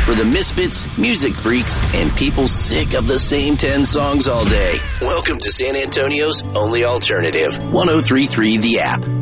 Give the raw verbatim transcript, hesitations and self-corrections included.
for the misfits, music freaks, and people sick of the same ten songs all day. Welcome to San Antonio's only alternative, one oh three point three The App.